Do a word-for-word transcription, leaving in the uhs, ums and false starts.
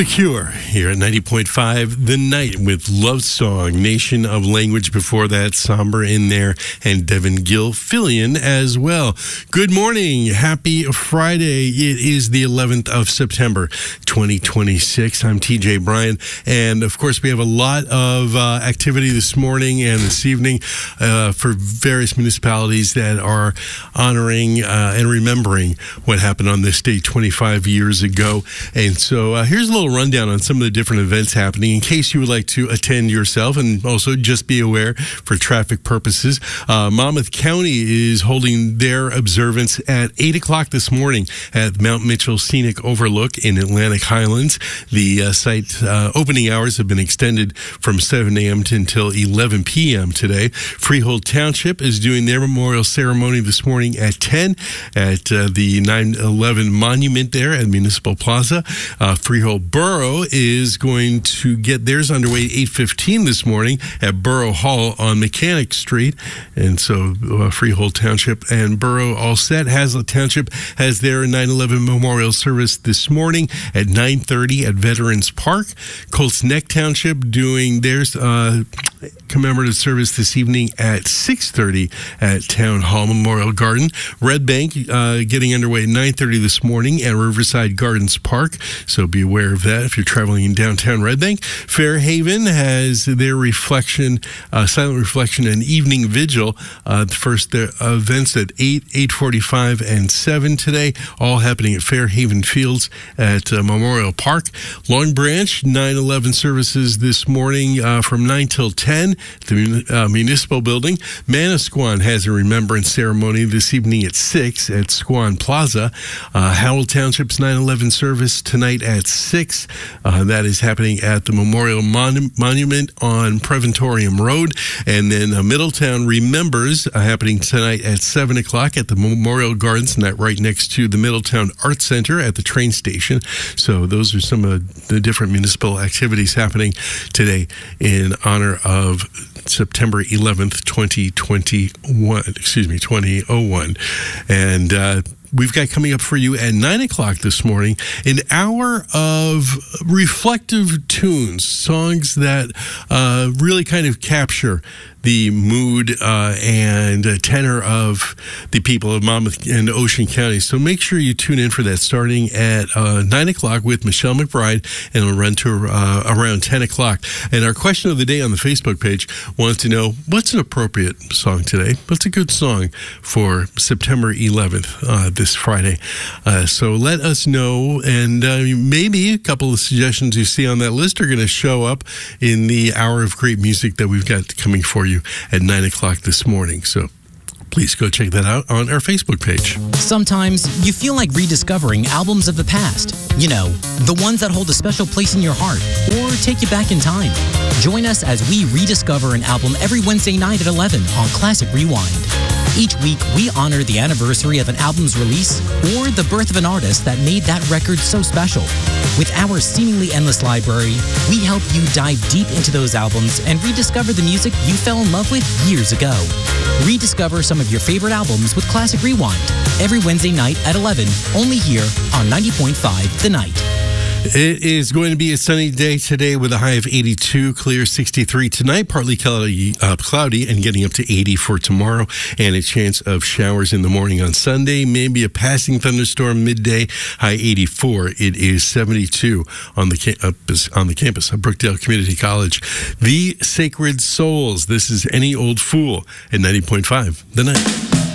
The Cure here at ninety point five The Night with Love Song, Nation of Language before that, Somber in there, and Devin Gilfillian as well. Good morning. Happy Friday. It is the eleventh of September, twenty twenty-six. I'm T J Bryan, and of course we have a lot of uh, activity this morning and this evening uh, for various municipalities that are honoring uh, and remembering what happened on this day twenty-five years ago. And so uh, here's a little rundown on some of the different events happening in case you would like to attend yourself, and also just be aware for traffic purposes. Uh, Monmouth County is holding their observance at eight o'clock this morning at Mount Mitchell Scenic Overlook in Atlantic Highlands. The uh, site uh, opening hours have been extended from seven a.m. to until eleven p.m. today. Freehold Township is doing their memorial ceremony this morning at ten at uh, the nine eleven monument there at Municipal Plaza. Uh, Freehold Borough is going to get theirs underway at eight fifteen this morning at Borough Hall on Mechanic Street. And so uh, Freehold Township and Borough all set. Hazlet Township has their nine eleven memorial service this morning at nine thirty at Veterans Park. Colts Neck Township doing theirs uh, commemorative service this evening at six thirty at Town Hall Memorial Garden. Red Bank uh, getting underway at nine thirty this morning at Riverside Gardens Park, so be aware of that if you're traveling in downtown Red Bank. Fairhaven has their reflection, uh, silent reflection and evening vigil. Uh, the first uh, events at eight, eight forty-five, and seven today, all happening at Fairhaven Fields at uh, Memorial Park. Long Branch, nine eleven services this morning uh, from nine till ten at the uh, Municipal Building. Manasquan has a remembrance ceremony this evening at six at Squan Plaza. Uh, Howell Township's nine eleven service tonight at six. Uh, that is happening at the Memorial Mon- Monument on Preventorium Road. And then uh, Middletown Remembers uh, happening tonight at seven o'clock at the Memorial Gardens, and that right next to the Middletown Arts Center at the train station. So those are some of the different municipal activities happening today in honor of September eleventh, twenty twenty-one, excuse me, twenty oh one. And uh, we've got coming up for you at nine o'clock this morning an hour of reflective tunes, songs that uh, really kind of capture the mood uh, and uh, tenor of the people of Monmouth and Ocean County. So make sure you tune in for that starting at uh, nine o'clock with Michelle McBride, and it'll run to uh, around ten o'clock. And our question of the day on the Facebook page wants to know, what's an appropriate song today? What's a good song for September eleventh, uh, this Friday? Uh, so let us know, and uh, maybe a couple of suggestions you see on that list are going to show up in the hour of great music that we've got coming for you at nine o'clock this morning. So please go check that out on our Facebook page. Sometimes you feel like rediscovering albums of the past. You know, the ones that hold a special place in your heart or take you back in time. Join us as we rediscover an album every Wednesday night at eleven on Classic Rewind. Each week, we honor the anniversary of an album's release or the birth of an artist that made that record so special. With our seemingly endless library, we help you dive deep into those albums and rediscover the music you fell in love with years ago. Rediscover some of your favorite albums with Classic Rewind every Wednesday night at eleven, only here on ninety point five The Night. It is going to be a sunny day today with a high of eighty-two, clear sixty-three tonight, partly cloudy, uh, cloudy and getting up to eighty for tomorrow, and a chance of showers in the morning on Sunday, maybe a passing thunderstorm midday, high eighty-four. It is seventy-two on the campus, on the campus of Brookdale Community College. The Sacred Souls. This is Any Old Fool at ninety point five The Night.